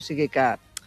O sigui que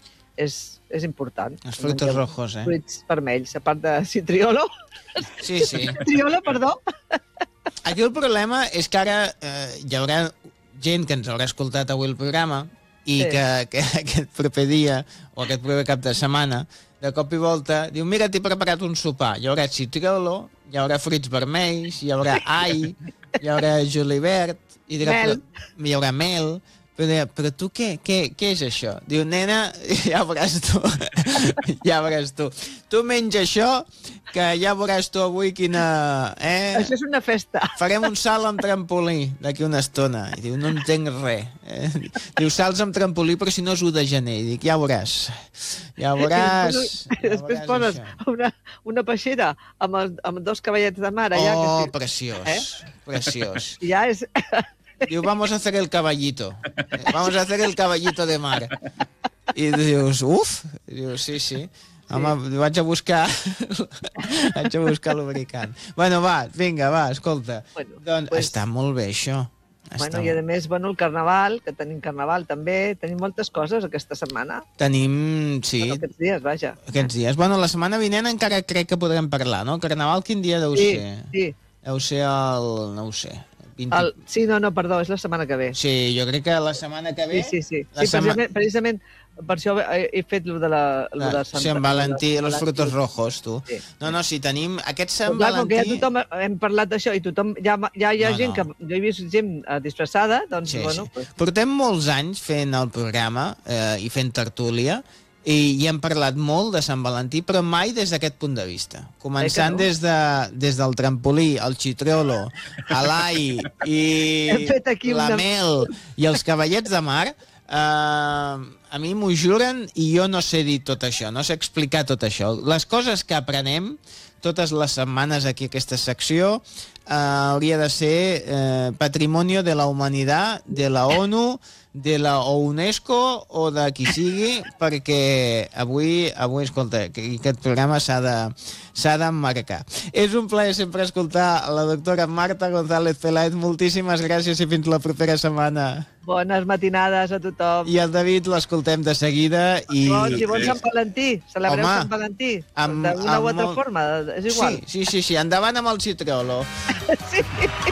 és important. Els frutos rojos, Fruits vermells, a part de citriolo. Sí, sí. Citriolo, perdó. Aquí el problema és que ara hi haurà gent que ens haurà escoltat avui el programa i que aquest proper dia o aquest proper cap de setmana, de cop i volta, diu, mira, t'he preparat un sopar. Hi haurà citriolo, hi haurà fruits vermells, hi haurà all, hi haurà julivert, hi haurà mel. Però tu què és això? Diu, nena, ja veuràs tu. Ja veuràs tu. Tu menja això, que ja veuràs tu avui quina... Això és una festa. Farem un salt amb trampolí d'aquí una estona. I diu, no entenc res. Diu, salts amb trampolí, però si no és 1 de gener. I dic, ja veuràs. Ja veuràs. Després poses una peixera amb 2 cavallets de mar. Oh, preciós. Preciós. Ja és... Diu, vamos a hacer el caballito. Vamos a hacer el caballito de mar. I dius, uf. Diu, sí. Home, vaig a buscar lubricant. Bueno, vinga, escolta. Doncs està molt bé, això. I a més, el carnaval, que tenim carnaval també, tenim moltes coses aquesta setmana. Tenim, sí. Aquests dies, vaja. Aquests dies. Bueno, la setmana vinent encara crec que podrem parlar, no? Carnaval quin dia deu ser? Sí. Deu ser el... no ho sé. Sí, no, perdó, és la setmana que ve. Sí, jo crec que la setmana que ve... Sí, precisament per això he fet lo de Sant Valentí, los frutos rojos, tu. No, sí, tenim aquest Sant Valentí... Com que ja tothom hem parlat d'això i tothom ja hi ha gent que... Jo he vist gent disfressada, doncs, bueno... Portem molts anys fent el programa i fent tertúlia, i hem parlat molt de Sant Valentí, però mai des d'aquest punt de vista. Començant des del trampolí, el citriolo, l'all i la mel i els cavallets de mar, a mi m'ho juren i jo no sé dir tot això, no sé explicar tot això. Les coses que aprenem totes les setmanes aquí a aquesta secció hauria de ser Patrimonio de la Humanitat, de la ONU, de la UNESCO o de qui sigui, perquè avui escolta, aquest programa s'ha d'emmarcar. És un plaer sempre escoltar la doctora Marta González Peláez. Moltíssimes gràcies i fins la propera setmana. Bones matinades a tothom. I el David l'escoltem de seguida. Bon Sant Valentí. Celebreu Sant Valentí. D'una o altra forma, és igual. Sí. Endavant amb el citriolo. Sí.